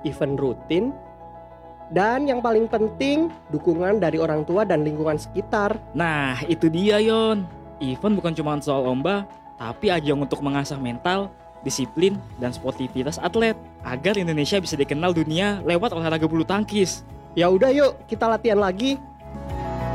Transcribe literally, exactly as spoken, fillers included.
event rutin, dan yang paling penting dukungan dari orang tua dan lingkungan sekitar. Nah, itu dia Yon. Event bukan cuma soal lomba, tapi ajang untuk mengasah mental, disiplin, dan sportivitas atlet agar Indonesia bisa dikenal dunia lewat olahraga bulu tangkis. Ya udah yuk, kita latihan lagi.